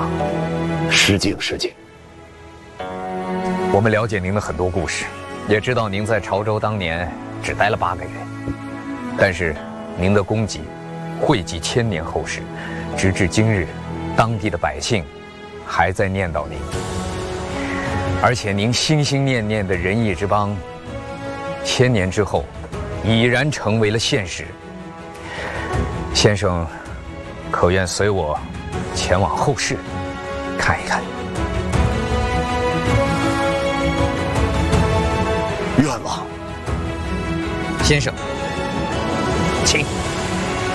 失敬失敬。 我们了解您的很多故事，也知道您在潮州当年只待了8个月，但是您的功绩惠及千年后世，直至今日，当地的百姓还在念叨您，而且您心心念念的仁义之邦，1000年之后已然成为了现实。先生，可愿随我前往后室看一看？ 愿往。 先生，请。